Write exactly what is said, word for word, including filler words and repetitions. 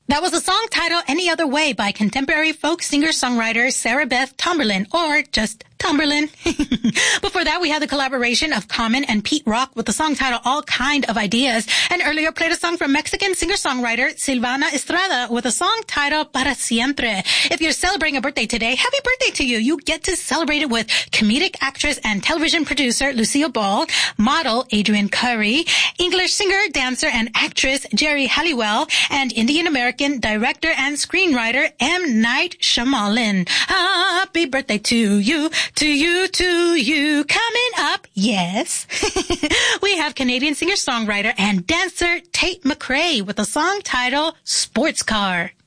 That was a song titled Any Other Way by contemporary folk singer-songwriter Sarah Beth Tomberlin, or just Tomberlin. Before that, we had the collaboration of Common and Pete Rock with the song titled All Kind of Ideas. And earlier played a song from Mexican singer-songwriter Silvana Estrada with a song titled Para Siempre. If you're celebrating a birthday today, happy birthday to you. You get to celebrate it with comedic actress and television producer Lucille Ball, model Adrienne Curry, English singer, dancer, and actress Jerry Halliwell, and Indian-American director and screenwriter M. Night Shyamalan. Happy birthday to you. To you, to you. Coming up, yes, we have Canadian singer-songwriter and dancer Tate McRae with a song titled Sports Car.